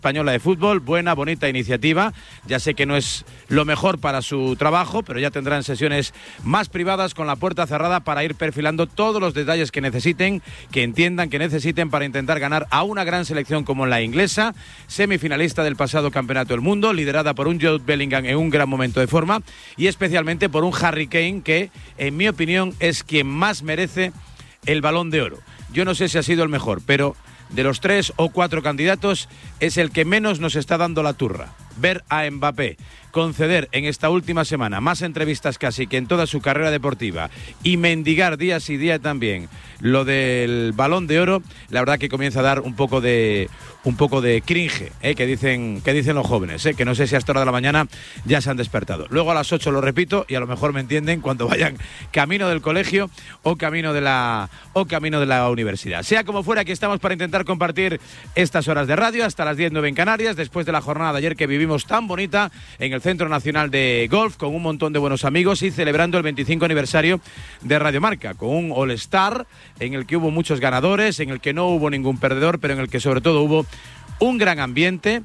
Española de Fútbol, buena, bonita iniciativa. Ya sé que no es lo mejor para su trabajo, pero ya tendrán sesiones más privadas con la puerta cerrada para ir perfilando todos los detalles que necesiten, que entiendan que necesiten para intentar ganar a una gran selección como la inglesa, semifinalista del pasado Campeonato del Mundo, liderada por un Jude Bellingham en un gran momento de forma y especialmente por un Harry Kane que, en mi opinión, es quien más merece el Balón de Oro. Yo no sé si ha sido el mejor, pero de los 3 o 4 candidatos es el que menos nos está dando la turra. Ver a Mbappé conceder en esta última semana más entrevistas casi que en toda su carrera deportiva y mendigar día sí día también lo del Balón de Oro, la verdad que comienza a dar un poco de cringe, que dicen los jóvenes, que no sé si a esta hora de la mañana ya se han despertado. Luego a las 8 lo repito y a lo mejor me entienden cuando vayan camino del colegio o camino de la universidad. Sea como fuera, aquí estamos para intentar compartir estas horas de radio hasta las 10:09 en Canarias, después de la jornada de ayer que vivimos tan bonita en el Centro Nacional de Golf, con un montón de buenos amigos y celebrando el 25 aniversario de Radio Marca, con un All-Star en el que hubo muchos ganadores, en el que no hubo ningún perdedor, pero en el que sobre todo hubo un gran ambiente,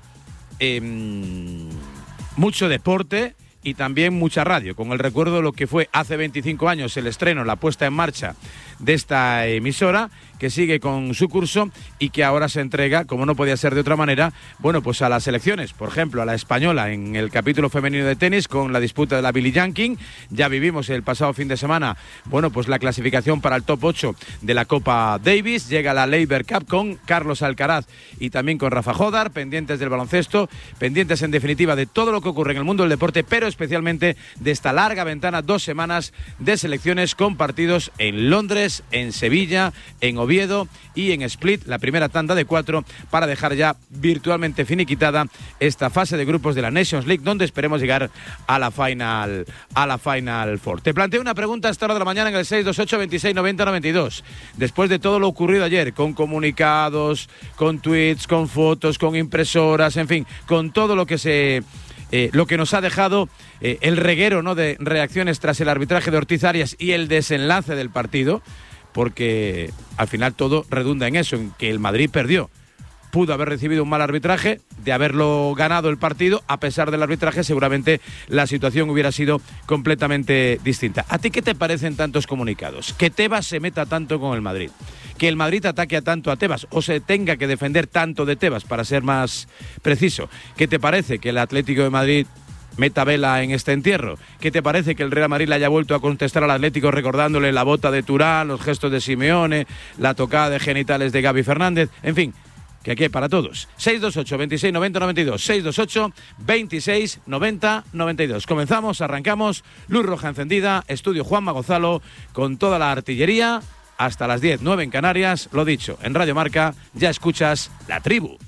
mucho deporte y también mucha radio, con el recuerdo de lo que fue hace 25 años el estreno, la puesta en marcha de esta emisora, que sigue con su curso y que ahora se entrega, como no podía ser de otra manera, bueno, pues a las selecciones, por ejemplo, a la española en el capítulo femenino de tenis con la disputa de la Billie Jean King. Ya vivimos el pasado fin de semana, bueno, pues la clasificación para el top 8 de la Copa Davis. Llega la Laver Cup con Carlos Alcaraz y también con Rafa Jodar, pendientes del baloncesto, pendientes en definitiva de todo lo que ocurre en el mundo del deporte, pero especialmente de esta larga ventana, 2 semanas de selecciones con partidos en Londres, en Sevilla, en Oviedo y en Split, la primera tanda de 4 para dejar ya virtualmente finiquitada esta fase de grupos de la Nations League, donde esperemos llegar a la Final Four. Te planteo una pregunta a esta hora de la mañana en el 628 26 90 92. Después de todo lo ocurrido ayer, con comunicados, con tweets, con fotos, con impresoras, en fin, con todo lo que lo que nos ha dejado el reguero, ¿no?, de reacciones tras el arbitraje de Ortiz Arias y el desenlace del partido, porque al final todo redunda en eso, en que el Madrid perdió. Pudo haber recibido un mal arbitraje, de haberlo ganado el partido, a pesar del arbitraje seguramente la situación hubiera sido completamente distinta. ¿A ti qué te parecen tantos comunicados? Que Tebas se meta tanto con el Madrid, que el Madrid ataque tanto a Tebas o se tenga que defender tanto de Tebas, para ser más preciso. ¿Qué te parece que el Atlético de Madrid meta vela en este entierro? ¿Qué te parece que el Real Madrid le haya vuelto a contestar al Atlético recordándole la bota de Turán, los gestos de Simeone, la tocada de genitales de Gaby Fernández? En fin, que aquí hay para todos. 628 26 90 92, 628 26 90 92. Comenzamos, arrancamos, luz roja encendida, estudio Juanma Gonzalo, con toda la artillería, hasta las 10:09 en Canarias. Lo dicho, en Radio Marca ya escuchas La Tribu.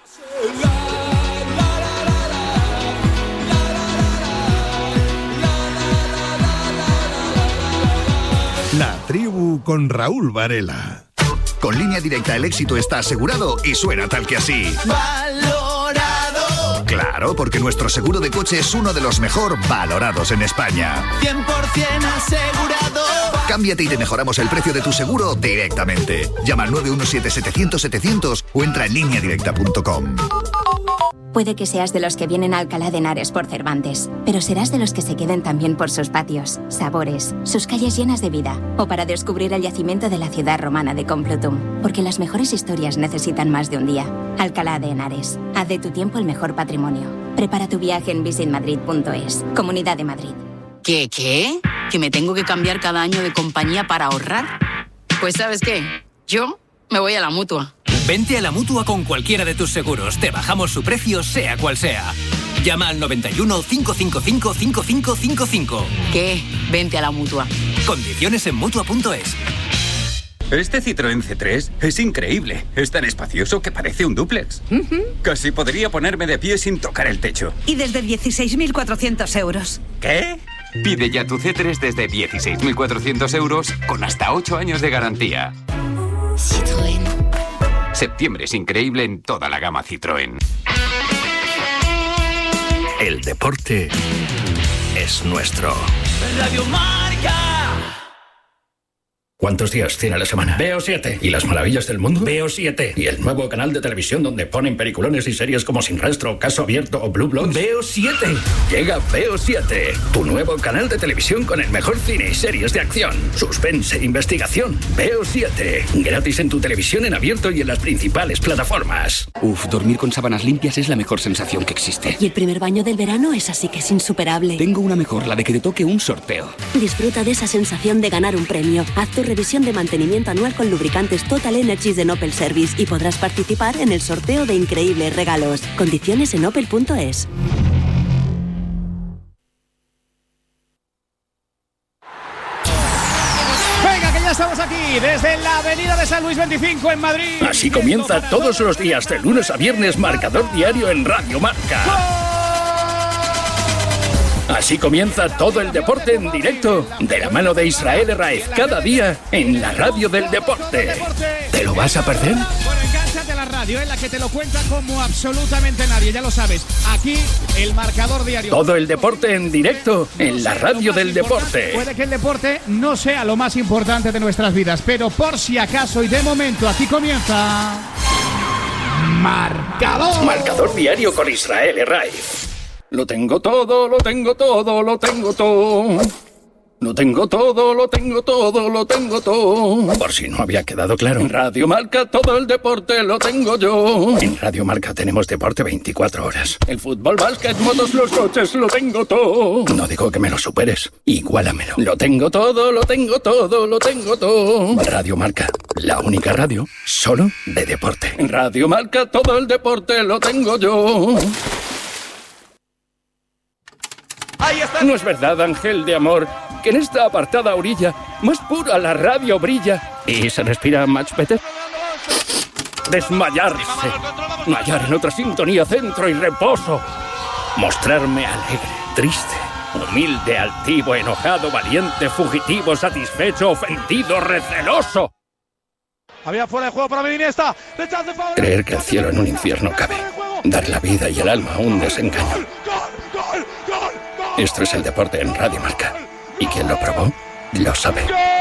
La Tribu con Raúl Varela. Con Línea Directa el éxito está asegurado y suena tal que así. ¡Valorado! Claro, porque nuestro seguro de coche es uno de los mejor valorados en España. 100% asegurado. Cámbiate y te mejoramos el precio de tu seguro directamente. Llama al 917-700-700 o entra en lineadirecta.com. Puede que seas de los que vienen a Alcalá de Henares por Cervantes, pero serás de los que se queden también por sus patios, sabores, sus calles llenas de vida, o para descubrir el yacimiento de la ciudad romana de Complutum, porque las mejores historias necesitan más de un día. Alcalá de Henares, haz de tu tiempo el mejor patrimonio. Prepara tu viaje en visitmadrid.es, Comunidad de Madrid. ¿Qué? ¿Que me tengo que cambiar cada año de compañía para ahorrar? Pues ¿sabes qué? Yo me voy a la Mutua. Vente a la Mutua con cualquiera de tus seguros. Te bajamos su precio, sea cual sea. Llama al 91 555 5555. ¿Qué? Vente a la Mutua. Condiciones en Mutua.es. Este Citroën C3 es increíble. Es tan espacioso que parece un dúplex. Casi podría ponerme de pie sin tocar el techo. Y desde 16.400 euros. ¿Qué? Pide ya tu C3 desde 16.400 euros con hasta 8 años de garantía. Citroën. Septiembre es increíble en toda la gama Citroën. El deporte es nuestro. Radio Marca. ¿Cuántos días tiene la semana? Veo 7. ¿Y las maravillas del mundo? Veo 7. ¿Y el nuevo canal de televisión donde ponen peliculones y series como Sin Rastro, Caso Abierto o Blue Bloods? Veo 7. Llega Veo 7, tu nuevo canal de televisión con el mejor cine y series de acción, suspense, investigación. Veo 7. Gratis en tu televisión en abierto y en las principales plataformas. Uf, dormir con sábanas limpias es la mejor sensación que existe. Y el primer baño del verano es así que es insuperable. Tengo una mejor, la de que te toque un sorteo. Disfruta de esa sensación de ganar un premio. Haz tu revisión de mantenimiento anual con lubricantes Total Energies de Opel Service y podrás participar en el sorteo de increíbles regalos. Condiciones en opel.es. Venga, que ya estamos aquí desde la avenida de San Luis 25 en Madrid. Así comienza todos los días de lunes a viernes Marcador Diario en Radio Marca. Así comienza todo el deporte en directo, de la mano de Israel Herraiz, cada día en la radio del deporte. ¿Te lo vas a perder? Bueno, engánchate a la radio, en la que te lo cuenta como absolutamente nadie, ya lo sabes. Aquí, el Marcador Diario. Todo el deporte en directo, en la radio del deporte. Puede que el deporte no sea lo más importante de nuestras vidas, pero por si acaso y de momento, aquí comienza... Marcador. Marcador Diario con Israel Herraiz. Lo tengo todo, lo tengo todo, lo tengo todo. Lo tengo todo, lo tengo todo, lo tengo todo. Por si no había quedado claro. En Radio Marca todo el deporte lo tengo yo. En Radio Marca tenemos deporte 24 horas. El fútbol, básquet, motos, los coches, lo tengo todo. No digo que me lo superes, igualamelo. Lo tengo todo, lo tengo todo, lo tengo todo. Radio Marca, la única radio solo de deporte. En Radio Marca todo el deporte lo tengo yo. No es verdad, ángel de amor, que en esta apartada orilla más pura la radio brilla y se respira much better. Desmayarse, hallar en otra sintonía centro y reposo, mostrarme alegre, triste, humilde, altivo, enojado, valiente, fugitivo, satisfecho, ofendido, receloso. Había fuera de juego para Iniesta. Creer que el cielo en un infierno cabe, dar la vida y el alma a un desengaño. Esto es el deporte en Radio Marca. Y quien lo probó, lo sabe.